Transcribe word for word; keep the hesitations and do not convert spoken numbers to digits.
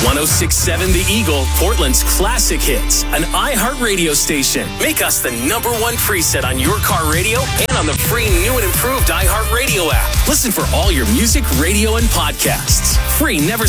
one oh six point seven The Eagle, Portland's classic hits, an iHeartRadio station. Make us the number one preset on your car radio and on the free new and improved iHeartRadio app. Listen for all your music, radio, and podcasts. Free, never